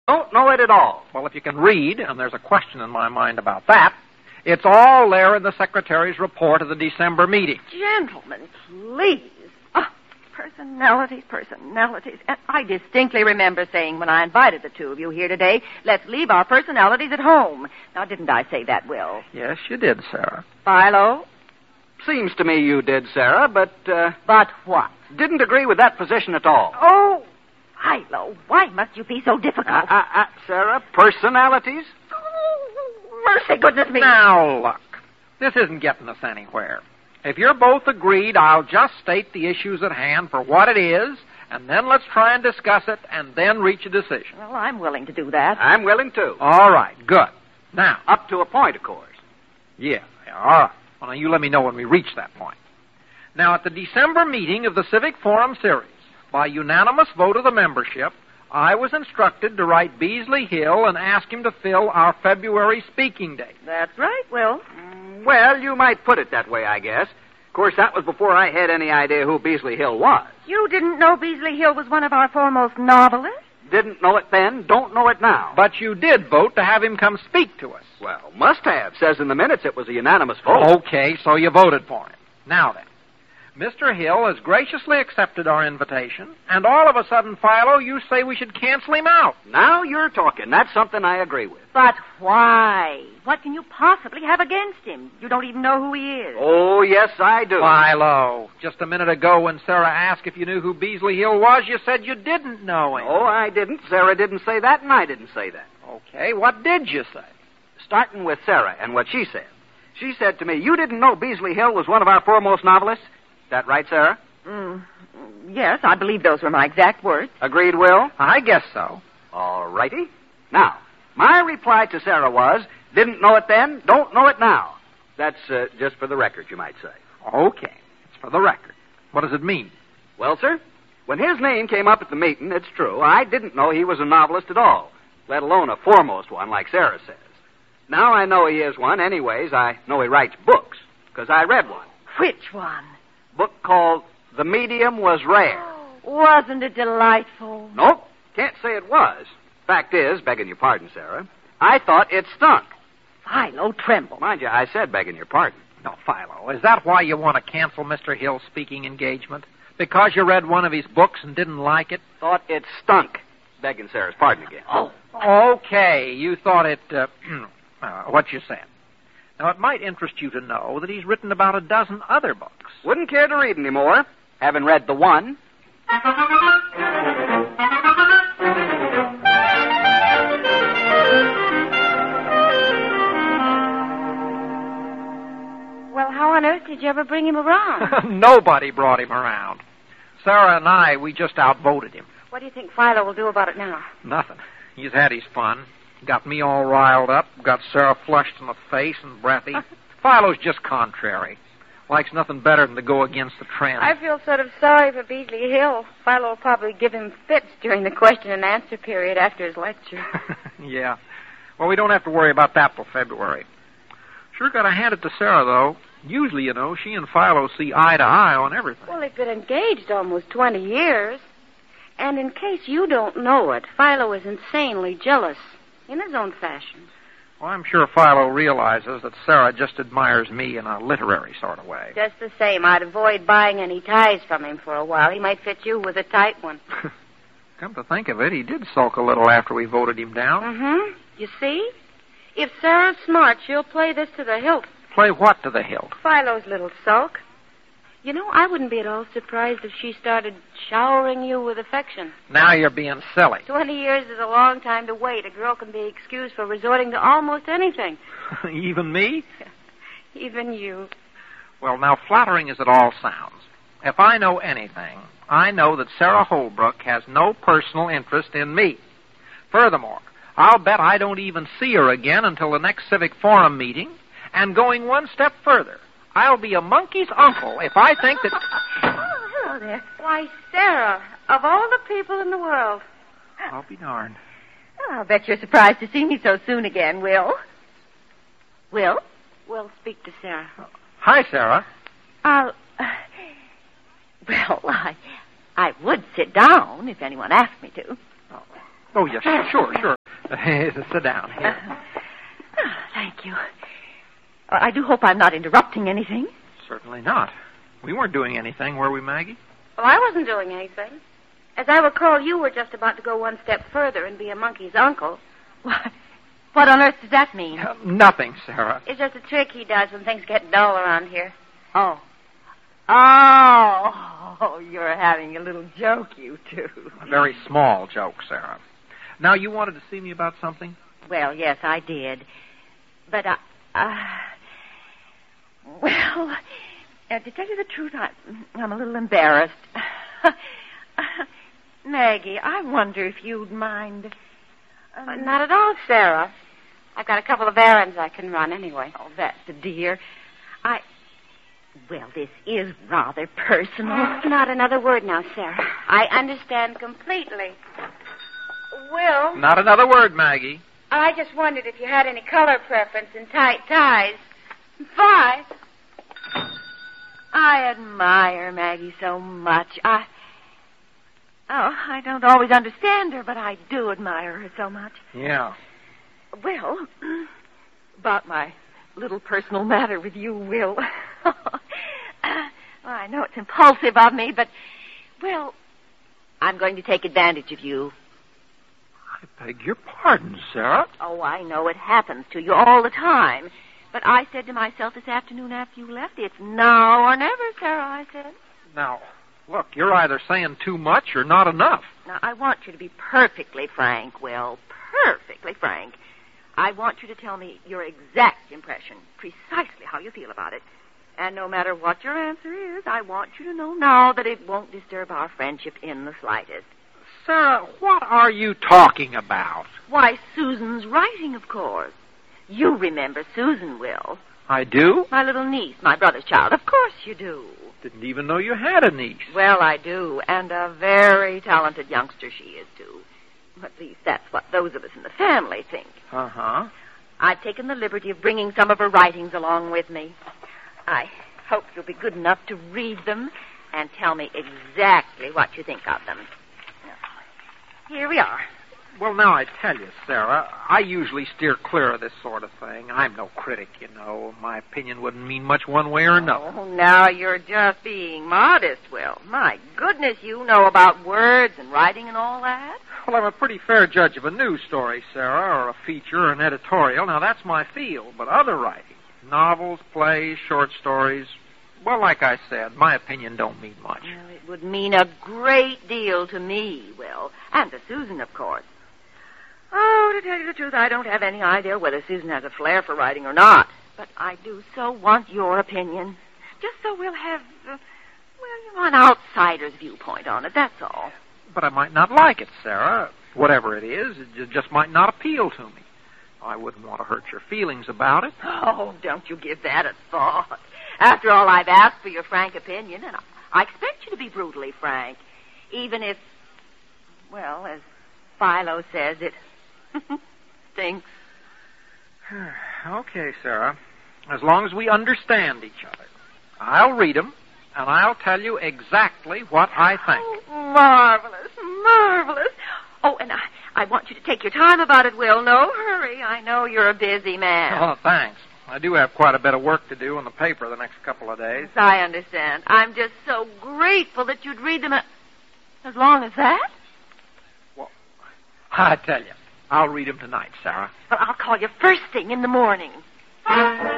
Don't know it at all. Well, if you can read, and there's a question in my mind about that, it's all there in the Secretary's report of the December meeting. Gentlemen, please. Personalities. And I distinctly remember saying when I invited the two of you here today, let's leave our personalities at home. Now, didn't I say that, Will? Yes, you did, Sarah. Philo? Seems to me you did, Sarah, but, But what? didn't agree with that position at all. Oh, Philo, why must you be so difficult? Sarah, personalities? Oh, mercy, goodness me. Now, look, this isn't getting us anywhere. If you're both agreed, I'll just state the issues at hand for what it is, and then let's try and discuss it, and then reach a decision. Well, I'm willing to do that. I'm willing to. All right, good. Now, Up to a point, of course. yeah, all right. Well, now, you let me know when we reach that point. Now, at the December meeting of the Civic Forum Series, by unanimous vote of the membership, I was instructed to write Beasley Hill and ask him to fill our February speaking date. That's right, Will. Well, you might put it that way, I guess. Of course, that was before I had any idea who Beasley Hill was. You didn't know Beasley Hill was one of our foremost novelists? Didn't know it then, don't know it now. But you did vote to have him come speak to us. Well, must have. Says in the minutes it was a unanimous vote. Okay, so you voted for him. Now then, Mr. Hill has graciously accepted our invitation, and all of a sudden, Philo, you say we should cancel him out. Now you're talking. That's something I agree with. But why? What can you possibly have against him? You don't even know who he is. Oh, yes, I do. Philo, just a minute ago when Sarah asked if you knew who Beasley Hill was, you said you didn't know him. Oh, I didn't. Sarah didn't say that, and I didn't say that. Okay, what did you say? Starting with Sarah and what she said. She said to me, you didn't know Beasley Hill was one of our foremost novelists? Is that right, Sarah? Yes, I believe those were my exact words. Agreed, Will? I guess so. All righty. Now, my reply to Sarah was, didn't know it then, don't know it now. That's just for the record, you might say. Okay, it's for the record. What does it mean? Well, sir, when his name came up at the meeting, it's true, I didn't know he was a novelist at all, let alone a foremost one like Sarah says. Now I know he is one. Anyways, I know he writes books, because I read one. Which one? Book called The Medium Was Rare. Wasn't it delightful? Nope, can't say it was. Fact is, begging your pardon, Sarah, I thought it stunk. Philo trembled. Mind you, I said begging your pardon. No, Philo, is that why you want to cancel Mr. Hill's speaking engagement? Because you read one of his books and didn't like it? Thought it stunk. Begging Sarah's pardon again. Oh. Okay, you thought it, what you said. Now, it might interest you to know that he's written about a dozen other books. Wouldn't care to read any more. Haven't read the one. Well, how on earth did you ever bring him around? Nobody brought him around. Sarah and I, we just outvoted him. What do you think Philo will do about it now? Nothing. He's had his fun. Got me all riled up. Got Sarah flushed in the face and breathy. Philo's just contrary. Likes nothing better than to go against the trend. I feel sort of sorry for Beasley Hill. Philo will probably give him fits during the question and answer period after his lecture. Yeah. Well, we don't have to worry about that till February. Sure got to hand it to Sarah, though. Usually, you know, she and Philo see eye to eye on everything. Well, they've been engaged almost 20 years. And in case you don't know it, Philo is insanely jealous in his own fashion. Well, I'm sure Philo realizes that Sarah just admires me in a literary sort of way. Just the same, I'd avoid buying any ties from him for a while. He might fit you with a tight one. Come to think of it, he did sulk a little after we voted him down. Mm-hmm. You see? If Sarah's smart, she'll play this to the hilt. Play what to the hilt? Philo's little sulk. You know, I wouldn't be at all surprised if she started showering you with affection. Now you're being silly. 20 years is a long time to wait. A girl can be excused for resorting to almost anything. Even me? Even you. Well, now, flattering as it all sounds, if I know anything, I know that Sarah Holbrook has no personal interest in me. Furthermore, I'll bet I don't even see her again until the next Civic Forum meeting, and going one step further, I'll be a monkey's uncle if I think that... Oh, hello there. Why, Sarah, of all the people in the world. I'll be darned. Oh, I'll bet you're surprised to see me so soon again, Will. Will? We'll speak to Sarah. Hi, Sarah. Well, I would sit down if anyone asked me to. Oh, Oh, yes, sure. Sit down here. Thank you. I do hope I'm not interrupting anything. Certainly not. We weren't doing anything, were we, Maggie? Well, I wasn't doing anything. As I recall, you were just about to go one step further and be a monkey's uncle. What on earth does that mean? Nothing, Sarah. It's just a trick he does when things get dull around here. Oh, you're having a little joke, you two. A very small joke, Sarah. Now, you wanted to see me about something? Well, yes, I did. But to tell you the truth, I'm a little embarrassed. Maggie, I wonder if you'd mind. Not at all, Sarah. I've got a couple of errands I can run anyway. Oh, that's a dear. Well, this is rather personal. Oh, not another word now, Sarah. I understand completely. Will? Not another word, Maggie. I just wondered if you had any color preference in tight ties. Bye. I admire Maggie so much. I don't always understand her, but I do admire her so much. Yeah. Well, about my little personal matter with you, Will. I know it's impulsive of me, but, well, I'm going to take advantage of you. I beg your pardon, Sarah. Oh, I know it happens to you all the time. But I said to myself this afternoon after you left, it's now or never, Sarah, I said. Now, look, you're either saying too much or not enough. Now, I want you to be perfectly frank, Will. Perfectly frank. I want you to tell me your exact impression, precisely how you feel about it. And no matter what your answer is, I want you to know now that it won't disturb our friendship in the slightest. Sarah, what are you talking about? Why, Susan's writing, of course. You remember Susan, Will. I do? My little niece, my brother's child. Of course you do. Didn't even know you had a niece. Well, I do, and a very talented youngster she is, too. At least that's what those of us in the family think. Uh-huh. I've taken the liberty of bringing some of her writings along with me. I hope you'll be good enough to read them and tell me exactly what you think of them. Here we are. Well, now I tell you, Sarah, I usually steer clear of this sort of thing. I'm no critic, you know. My opinion wouldn't mean much one way or another. Oh, now you're just being modest, Will. My goodness, you know about words and writing and all that. Well, I'm a pretty fair judge of a news story, Sarah, or a feature or an editorial. Now, that's my field. But other writing, novels, plays, short stories, well, like I said, my opinion don't mean much. Well, it would mean a great deal to me, Will, and to Susan, of course. Oh, to tell you the truth, I don't have any idea whether Susan has a flair for writing or not. But I do so want your opinion. Just so we'll have, an outsider's viewpoint on it, that's all. But I might not like it, Sarah. Whatever it is, it just might not appeal to me. I wouldn't want to hurt your feelings about it. Oh, don't you give that a thought. After all, I've asked for your frank opinion, and I expect you to be brutally frank. Even if, well, as Philo says, it stinks. Okay, Sarah. As long as we understand each other. I'll read them, and I'll tell you exactly what I think. Oh, marvelous, marvelous. Oh, and I want you to take your time about it, Will. No hurry. I know you're a busy man. Oh, thanks. I do have quite a bit of work to do in the paper the next couple of days. Yes, I understand. I'm just so grateful that you'd read them as long as that. Well, I tell you, I'll read them tonight, Sarah. Well, I'll call you first thing in the morning.